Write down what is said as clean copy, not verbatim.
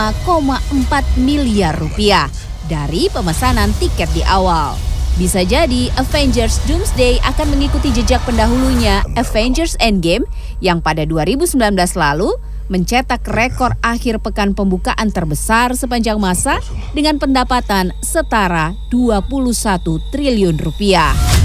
miliar rupiah dari pemesanan tiket di awal. Bisa jadi Avengers Doomsday akan mengikuti jejak pendahulunya Avengers Endgame yang pada 2019 lalu mencetak rekor akhir pekan pembukaan terbesar sepanjang masa dengan pendapatan setara 21 triliun rupiah.